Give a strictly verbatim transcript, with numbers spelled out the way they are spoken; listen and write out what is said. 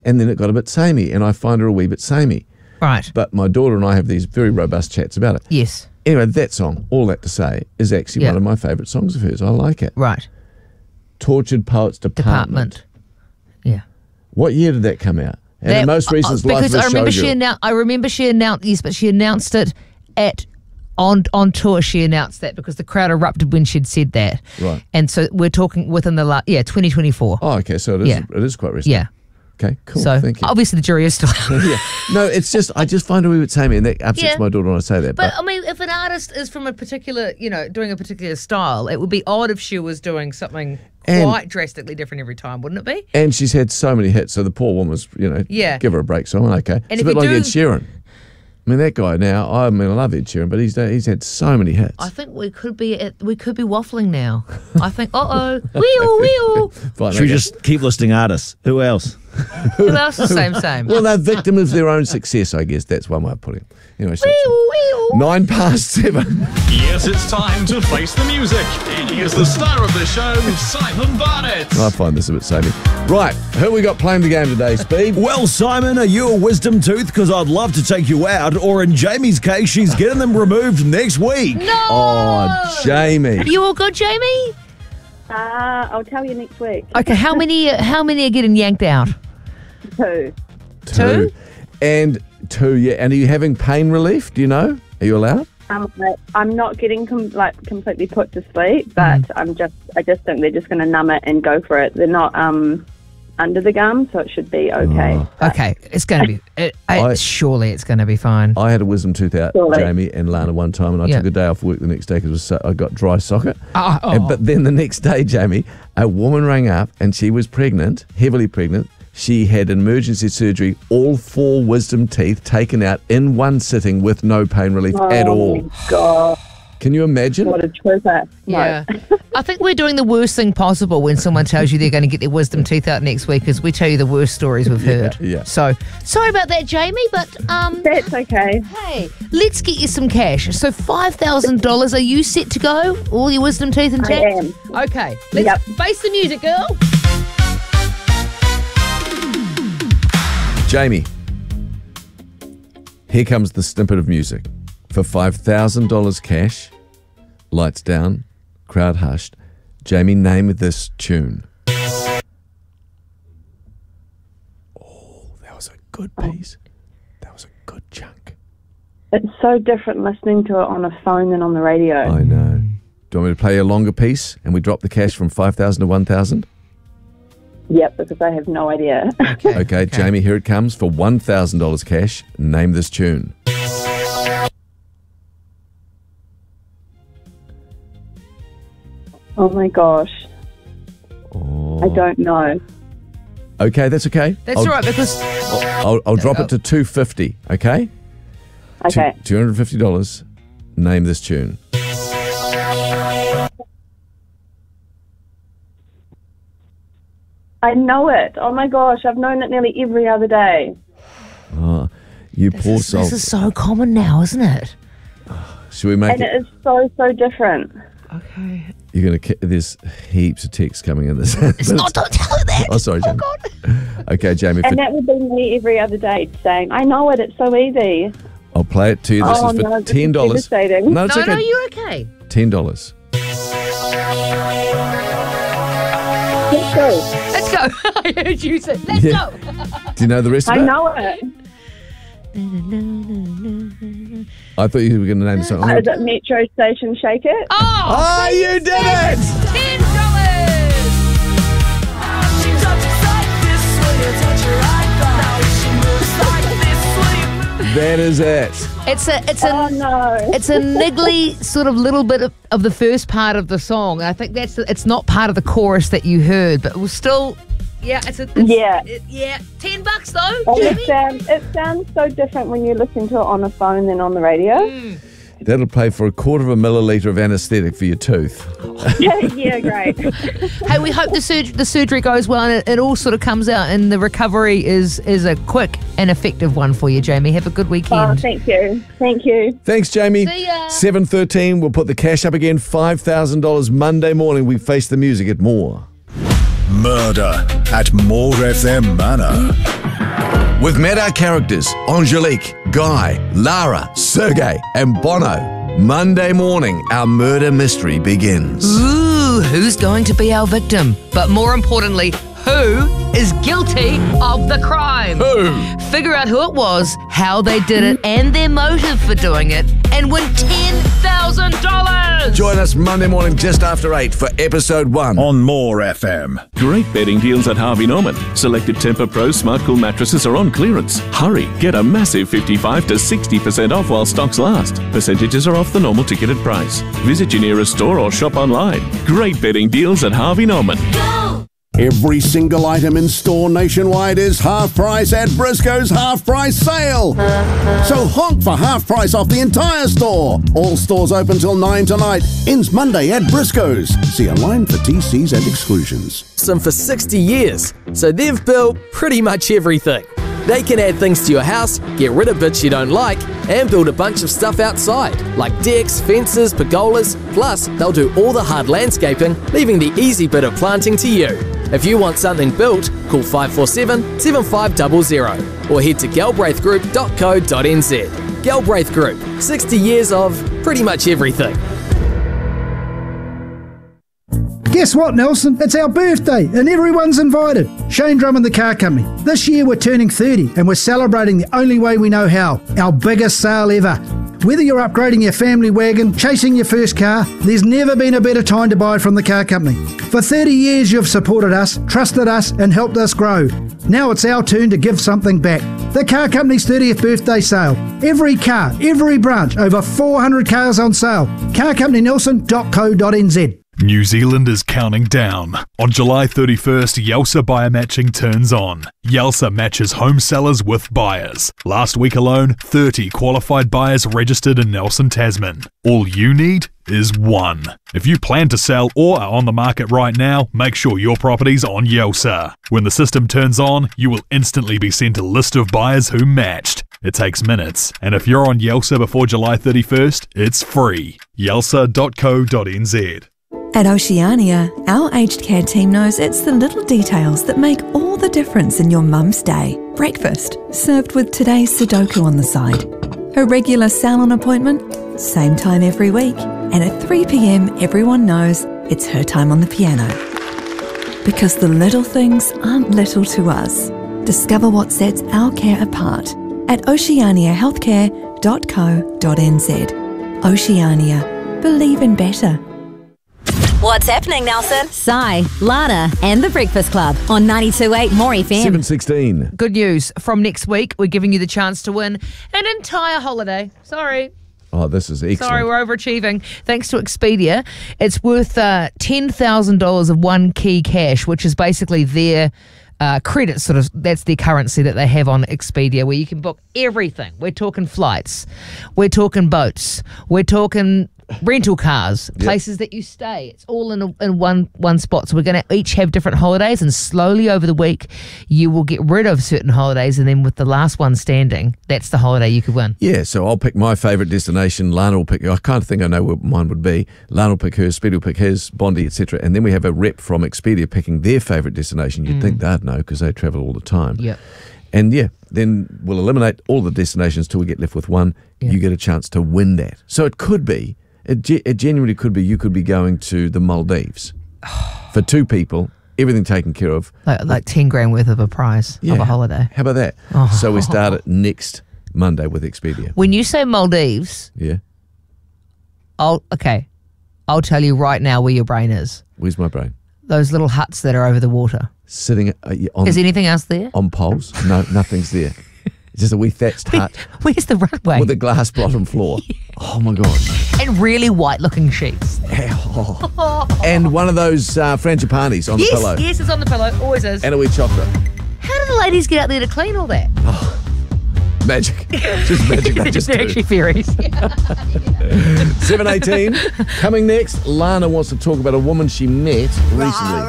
and then it got a bit samey, and I find her a wee bit samey. Right. But my daughter and I have these very robust chats about it. Yes. Anyway, that song, all that to say, is actually Yeah. one of my favourite songs of hers. I like it. Right. Tortured Poets Department. Department. Yeah. What year did that come out? And That- the most recent uh, Life because of a I remember she Showgirl. announced. I remember she announced yes, but she announced it at on on tour. She announced that because the crowd erupted when she'd said that. Right. And so we're talking within the last yeah twenty twenty-four. Oh, okay, so it is, Yeah. it is quite recent. Yeah. Okay, cool, So thank you. obviously the jury is still out. yeah. No, it's just, I just find her a wee bit samey, and that upsets Yeah. my daughter when I say that. But I mean, if an artist is from a particular, you know, doing a particular style, it would be odd if she was doing something And- quite drastically different every time, wouldn't it be? And she's had so many hits, so the poor woman was, you know, Yeah. give her a break. So I'm okay. And it's if a bit you like do- Ed Sheeran. I mean, that guy now, I mean, I love Ed Sheeran, but he's he's had so many hits. I think we could be at, we could be waffling now. I think, uh oh, wheel, wheel. Fine, Should we okay. just keep listing artists? Who else? Who else is same, same? Well, they're victim of their own success, I guess. That's one way of putting it. Anyway, so Wheel, wheel. nine past seven. Yes, it's time to face the music. Here's the star of the show, Simon Barnett. I find this a bit samey. Right, who we got playing the game today, Speed? Well, Simon, are you a wisdom tooth? Because I'd love to take you out. Or in Jamie's case, she's getting them removed next week. No. Oh, Jamie. You all good, Jamie? Uh, I'll tell you next week. Okay, how many how many are getting yanked out? Two. Two? And two, yeah. And are you having pain relief? Do you know? Are you allowed? Um, I'm not getting com- like completely put to sleep, but I'm just I just think they're just going to numb it and go for it. They're not um under the gum, so it should be okay. Oh. But Okay, it's going to be, it, I, I- surely it's going to be fine. I had a wisdom tooth out, Surely. Jamie and Lana, one time, and I Yeah. took a day off work the next day because I got dry socket. Oh, oh. And, but then the next day, Jamie, a woman rang up and she was pregnant, heavily pregnant. She had emergency surgery, all four wisdom teeth taken out in one sitting with no pain relief at oh all. my God, Can you imagine? what a trooper! No. Yeah. I think we're doing the worst thing possible when someone tells you they're going to get their wisdom teeth out next week, because we tell you the worst stories we've heard. yeah. So, sorry about that, Jamie, but um, That's okay. hey, let's get you some cash. So, five thousand dollars. Are you set to go? All your wisdom teeth intact? I am. Okay. Let's Yep. face the music, girl. Jamie, here comes the snippet of music. For five thousand dollars cash, lights down, crowd hushed. Jamie, name this tune. Oh, that was a good piece. That was a good chunk. It's so different listening to it on a phone than on the radio. I know. Do you want me to play a longer piece and we drop the cash from five thousand to one thousand? Yep, because I have no idea. Okay, Jamie, here it comes. For one thousand dollars cash, name this tune. Oh my gosh, Oh. I don't know. Okay, that's okay. That's I'll, all right, because I'll, I'll drop it to two hundred fifty dollars, okay? Okay, two hundred fifty dollars. Name this tune. I know it. Oh my gosh, I've known it nearly every other day. Oh, you poor this, soul. this is so common now, isn't it? Should we make And it? it is so, so different. Okay. You're gonna. ki- There's heaps of texts coming in this. It's not, don't tell her that. Oh, sorry, Jamie. Okay, Jamie. For, And that would be me every other day saying, I know it, it's so easy. I'll play it to you. This Oh, is for no, this is ten dollars. devastating. No, it's No, okay. no, you're okay. Ten dollars. Let's go. Let's go. I heard you say, let's Yeah. go. Do you know the rest of I it? know it. I thought you were going to name the song. I'm Uh, gonna- is it Metro Station Shake It? Oh, Oh, you did it! ten dollars. That is it. It's a, it's a, Oh no. it's a niggly sort of little bit of, of the first part of the song. I think that's it's not part of the chorus that you heard, but it was still, yeah, it's a, it's, Yeah. it- yeah, ten bucks though. And Jamie. it, sounds, it sounds so different when you listen to it on a phone than on the radio. That'll pay for a quarter of a milliliter of anaesthetic for your tooth. Yeah, great. Hey, we hope the surg- the surgery goes well and it, it all sort of comes out and the recovery is is a quick and effective one for you, Jamie. Have a good Oh, weekend. thank you. Thank you. Thanks, Jamie. See ya. seven thirteen, we'll put the cash up again. five thousand dollars Monday morning. We face the music at More. Murder at More F M Manor. We've met our characters, Angelique, Guy, Lara, Sergey, and Bono. Monday morning, our murder mystery begins. Ooh, who's going to be our victim? But more importantly, who is guilty of the crime? Who? Figure out who it was, how they did it, and their motive for doing it, and win ten thousand dollars! Join us Monday morning just after eight for episode one. On More F M. Great bedding deals at Harvey Norman. Selected Tempur-Pro Smart Cool mattresses are on clearance. Hurry, get a massive fifty-five to sixty percent off while stocks last. Percentages are off the normal ticketed price. Visit your nearest store or shop online. Great bedding deals at Harvey Norman. Every single item in store nationwide is half price at Briscoe's half price sale. So honk for half price off the entire store. All stores open till nine tonight. Ends Monday at Briscoe's. See online for T Cs and exclusions. Them for sixty years, so they've built pretty much everything. They can add things to your house, get rid of bits you don't like, and build a bunch of stuff outside, like decks, fences, pergolas. Plus, they'll do all the hard landscaping, leaving the easy bit of planting to you. If you want something built, call five four seven, seven five zero zero or head to galbraith group dot co dot n z. Galbraith Group, sixty years of pretty much everything. Guess what, Nelson? It's our birthday and everyone's invited. Shane Drummond, the car company. This year we're turning thirty and we're celebrating the only way we know how, our biggest sale ever. Whether you're upgrading your family wagon, chasing your first car, there's never been a better time to buy from the car company. For thirty years you've supported us, trusted us and helped us grow. Now it's our turn to give something back. The car company's thirtieth birthday sale. Every car, every branch, over four hundred cars on sale. car company nelson dot co dot n z. New Zealand is counting down. On July thirty-first, Yelsa Buyer Matching turns on. Yelsa matches home sellers with buyers. Last week alone, thirty qualified buyers registered in Nelson, Tasman. All you need is one. If you plan to sell or are on the market right now, make sure your property's on Yelsa. When the system turns on, you will instantly be sent a list of buyers who matched. It takes minutes, and if you're on Yelsa before July thirty-first, it's free. yelsa dot co dot n z. At Oceania, our aged care team knows it's the little details that make all the difference in your mum's day. Breakfast, served with today's Sudoku on the side. Her regular salon appointment, same time every week. And at three p m, everyone knows it's her time on the piano. Because the little things aren't little to us. Discover what sets our care apart at oceania healthcare dot co dot n z. Oceania. Believe in better. What's happening, Nelson? Sai, Lana, and The Breakfast Club on ninety-two point eight More F M. seven sixteen. Good news. From next week, we're giving you the chance to win an entire holiday. Sorry. Oh, this is excellent. Sorry, we're overachieving. Thanks to Expedia, it's worth uh, ten thousand dollars of One Key Cash, which is basically their uh, credit, sort of, that's their currency that they have on Expedia, where you can book everything. We're talking flights. We're talking boats. We're talking rental cars, places yep. that you stay. It's all in a, in one one spot. So we're going to each have different holidays, and slowly over the week you will get rid of certain holidays, and then with the last one standing, that's the holiday you could win. Yeah, so I'll pick my favourite destination. Lana will pick, I kind of think I know what mine would be. Lana will pick hers, Speedy will pick his, Bondi, et cetera. And then we have a rep from Expedia picking their favourite destination. You'd mm. think they'd know because they travel all the time. Yep. And yeah, then we'll eliminate all the destinations till we get left with one. Yep. You get a chance to win that. So it could be, It, ge- it genuinely could be, you could be going to the Maldives for two people, everything taken care of. Like, like ten grand worth of a prize yeah. of a holiday. How about that? Oh. So we start it next Monday with Expedia. When you say Maldives, yeah, I'll okay, I'll tell you right now where your brain is. Where's my brain? Those little huts that are over the water. Sitting uh, on. Is anything else there? On poles? No, nothing's there. It's just a wee thatched hut. Where, where's the runway? With a glass bottom floor. yeah. Oh my gosh. And really white looking sheets. Oh. And one of those uh, frangipanis on yes, the pillow. Yes, it's on the pillow. Always is. And a wee chocolate. How do the ladies get out there to clean all that? Oh. Magic. Just magic. They just They're do. actually fairies. seven eighteen. Coming next, Lana wants to talk about a woman she met recently.